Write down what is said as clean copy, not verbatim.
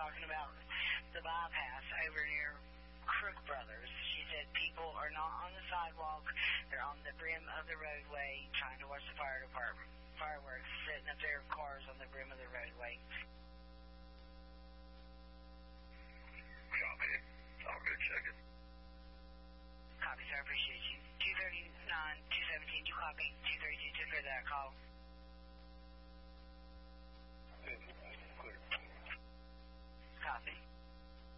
talking about the bypass over near Crook Brothers. She said people are not on the sidewalk. They're on the brim of the roadway trying to watch the fire department. Fireworks sitting up there, cars on the brim of the roadway. Copy. I'll go check it. Copy, sir. I appreciate you. 239, 217, you copy. 232, took care of that call.